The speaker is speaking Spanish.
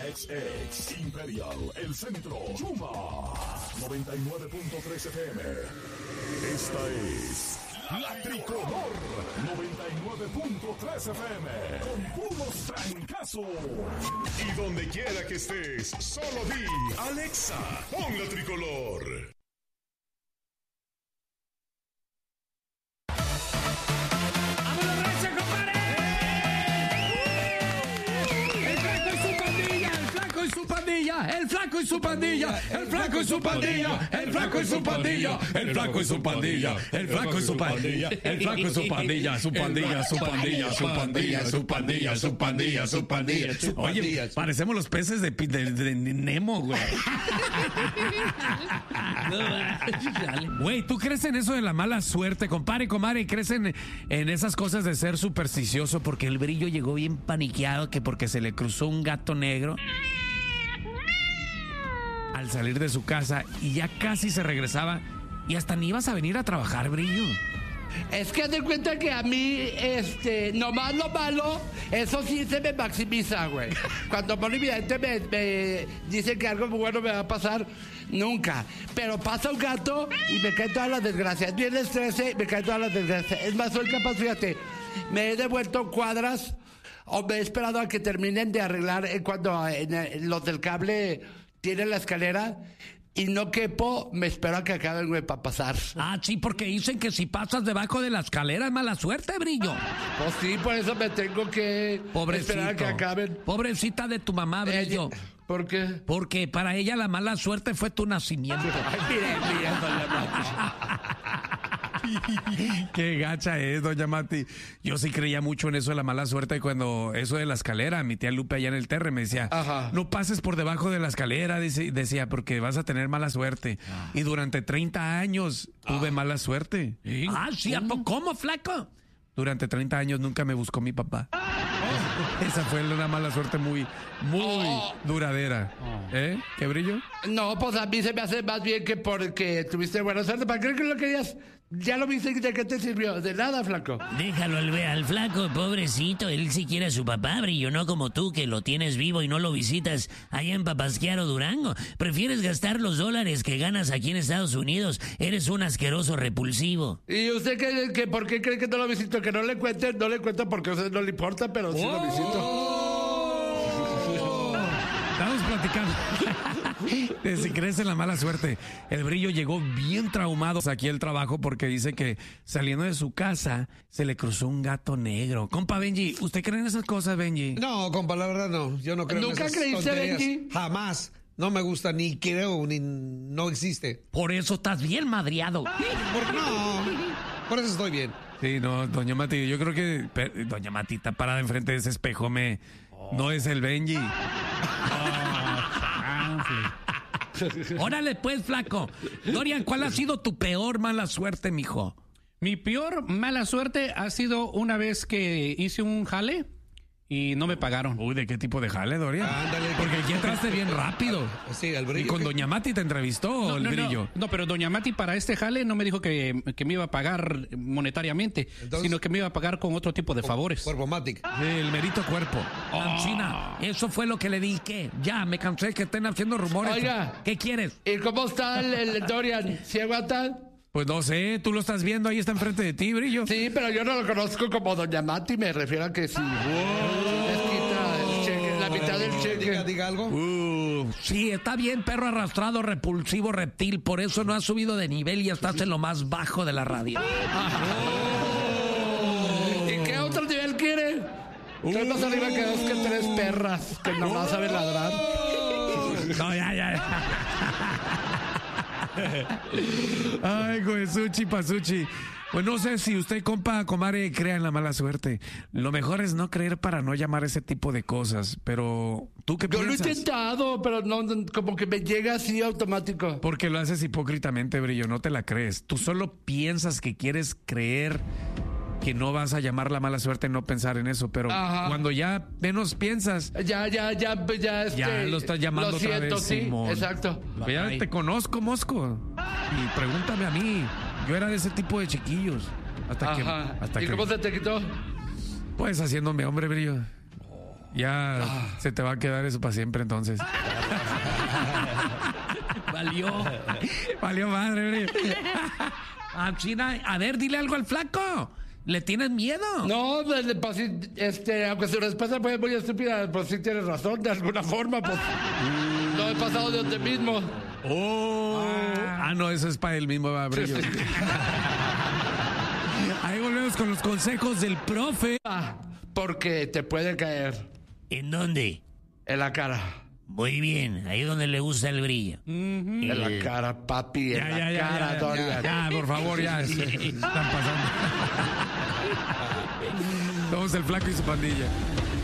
XX Imperial, el centro, Yuma, 99.3 FM. Esta es La Tricolor, 99.3 FM, con puros trancazos. Y donde quiera que estés, solo di, Alexa, pon La Tricolor. El flaco y su pandilla, el flaco y su pandilla, el flaco y su pandilla, el flaco y su pandilla, el flaco y su pandilla, el flaco y su pandilla, su pandilla, su pandilla, su pandilla, su pandilla, su pandilla, su pandilla. Oye, parecemos los peces de Nemo, güey. Güey, ¿tú crees en eso de la mala suerte, compadre y comadre? ¿Crees en esas cosas de ser supersticioso? Porque el Brillo llegó bien paniqueado que porque se le cruzó un gato negro al salir de su casa y ya casi se regresaba y hasta ni ibas a venir a trabajar, Brillo. Es que haz de cuenta que a mí, nomás lo malo, eso sí se me maximiza, güey. Cuando por evidente me dicen que algo muy bueno me va a pasar, nunca. Pero pasa un gato y me caen todas las desgracias. Viene el estrés y me caen todas las desgracias. Es más, soy capaz, fíjate, me he devuelto cuadras o me he esperado a que terminen de arreglar cuando los del cable tienen la escalera y no quepo, me espero a que acaben, güey, para pasar. Ah, sí, porque dicen que si pasas debajo de la escalera es mala suerte, Brillo. Pues sí, por eso me tengo que esperar a que acaben. Pobrecita de tu mamá, Brillo. ¿Por qué? Porque para ella la mala suerte fue tu nacimiento. Ay, mire, doña Mati. Qué gacha es, doña Mati. Yo sí creía mucho en eso de la mala suerte cuando eso de la escalera, mi tía Lupe allá en el Terre me decía, ajá, no pases por debajo de la escalera, decía, porque vas a tener mala suerte. Y durante 30 años tuve mala suerte. ¿Sí? Ah, sí, ¿cómo, flaco? Durante 30 años nunca me buscó mi papá. Esa fue una mala suerte muy duradera. ¿Eh? ¿Qué, Brillo? No, pues a mí se me hace más bien que porque tuviste buena suerte. ¿Para qué lo querías? Ya lo viste, ¿de qué te sirvió? De nada, flaco. Déjalo al flaco, pobrecito. Él sí quiere a su papá, Brillo, no como tú, que lo tienes vivo y no lo visitas allá en Papasquiaro, Durango. Prefieres gastar los dólares que ganas aquí en Estados Unidos. Eres un asqueroso repulsivo. ¿Y usted que por qué cree que no lo visito? Que no le cuente porque a usted no le importa, pero sí lo visito. Estamos platicando de si crees en la mala suerte. El Brillo llegó bien traumado aquí al trabajo porque dice que saliendo de su casa se le cruzó un gato negro. Compa Benji, ¿usted cree en esas cosas, Benji? No, compa, la verdad no. Yo no creo en esas tonterías. ¿Nunca creíste, Benji? Jamás. No me gusta, ni creo, ni no existe. Por eso estás bien madreado. Por eso estoy bien. Sí, no, doña Mati, yo creo que doña Mati está parada enfrente de ese espejo, no es el Benji. Órale pues, flaco. Dorian, ¿cuál ha sido tu peor mala suerte, mijo? Mi peor mala suerte ha sido una vez que hice un jale y no me pagaron. Uy, ¿de qué tipo de jale, Dorian? Ándale. Porque aquí entraste bien rápido. Sí, el Brillo. ¿Y con doña Mati te entrevistó el Brillo? No, pero doña Mati para este jale no me dijo que me iba a pagar monetariamente, sino que me iba a pagar con otro tipo de favores. Cuerpo Matic. El merito cuerpo. China, eso fue lo que le dije. Ya, me cansé que estén haciendo rumores. Oiga. ¿Qué quieres? ¿Y cómo está el Dorian? ¿Sí aguanta? Pues no sé, tú lo estás viendo, ahí está enfrente de ti, Brillo. Sí, pero yo no lo conozco como doña Mati, me refiero a que sí. Les quita el cheque, la mitad del cheque. Diga algo. Sí, está bien, perro arrastrado, repulsivo, reptil, por eso no has subido de nivel y estás en lo más bajo de la radio. ¿Y qué otro nivel quiere? Estoy más arriba que dos que tres perras que nomás saben ladrar. No, ya. Ay, Goesuchi, Pasuchi. Pues no sé si usted, compa, comare, crea en la mala suerte. Lo mejor es no creer para no llamar ese tipo de cosas. Pero, ¿tú qué piensas? Yo lo he intentado, pero no, como que me llega así automático. Porque lo haces hipócritamente, Brillo, no te la crees. Tú solo piensas que quieres creer que no vas a llamar la mala suerte, no pensar en eso, pero cuando ya menos piensas, ya lo estás llamando lo siento, otra vez, sí, Simón. exacto. Ya te conozco, Mosco, y pregúntame a mí. Yo era de ese tipo de chiquillos. ¿Y cómo se te quitó? Pues haciéndome hombre, Brillo. Ya se te va a quedar eso para siempre entonces. Valió madre. China, a ver, dile algo al flaco. ¿Le tienes miedo? No, aunque su respuesta fue muy estúpida, pues sí tienes razón, de alguna forma, pues no he pasado de donde mismo. No, eso es para él mismo, Brillo. Sí. Ahí volvemos con los consejos del profe. Porque te puede caer. ¿En dónde? En la cara. Muy bien, ahí donde le gusta el brillo. En la cara, papi, en la cara, Dorian. Ya, por favor, ya. Están pasando. Somos el flaco y su pandilla.